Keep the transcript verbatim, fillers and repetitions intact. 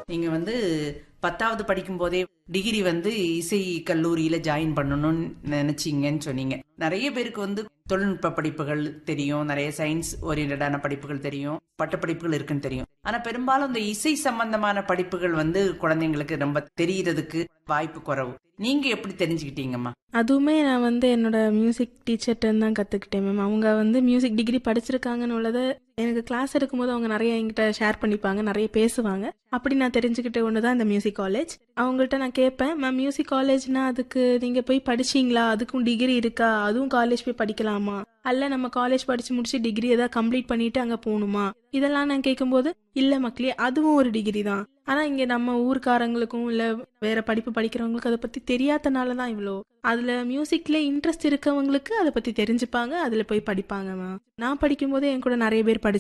நீங்க வந்து பத்தாவது படிக்கும் போதே டிகிரி வந்து இசை கல்லூரியில ஜாயின் பண்ணணும்னு நினைச்சீங்கன்னு சொன்னீங்க. நிறைய பேருக்கு வந்து தொழில்நுட்ப படிப்புகள் தெரியும், நிறைய சயின்ஸ் ஓரியன்டான படிப்புகள் தெரியும், பட்டப்படிப்புகள் இருக்குன்னு தெரியும். ஆனா பெரும்பாலும் இந்த இசை சம்பந்தமான படிப்புகள் வந்து குழந்தைங்களுக்கு ரொம்ப தெரியறதுக்கு வாய்ப்பு குறைவு. நீங்க எப்படி தெரிஞ்சுக்கிட்டீங்கம்மா? அதுவுமே நான் வந்து என்னோட மியூசிக் டீச்சர்கிட்ட தான் கற்றுக்கிட்டேன் மேம். அவங்க வந்து மியூசிக் டிகிரி படிச்சிருக்காங்கன்னு உள்ளதை எனக்கு கிளாஸ் எடுக்கும்போது அவங்க நிறைய என்கிட்ட ஷேர் பண்ணிப்பாங்க, நிறைய பேசுவாங்க. அப்படி நான் தெரிஞ்சுக்கிட்ட ஒன்று தான் இந்த மியூசிக் காலேஜ். அவங்கள்ட்ட நான் கேட்பேன், மேம் மியூசிக் காலேஜ்னா அதுக்கு நீங்கள் போய் படிச்சிங்களா, அதுக்கும் டிகிரி இருக்கா, அதுவும் காலேஜ் போய் படிக்கலாமா, அல்ல நம்ம காலேஜ் படித்து முடிச்சு டிகிரி ஏதாவது கம்ப்ளீட் பண்ணிட்டு அங்கே போகணுமா, இதெல்லாம் நான் கேட்கும்போது இல்லை மக்களே அதுவும் ஒரு டிகிரி தான். ஆனால் இங்கே நம்ம ஊர்க்காரங்களுக்கும் இல்லை வேற படிப்பு படிக்கிறவங்களுக்கு அதை பற்றி தெரியாதனால தான் இவ்வளோ. அதில் மியூசிக்ல இன்ட்ரெஸ்ட் இருக்கவங்களுக்கு அதை பற்றி தெரிஞ்சுப்பாங்க, அதில் போய் படிப்பாங்க மேம். நான் படிக்கும்போது என் கூட நிறைய பேர் படிச்சு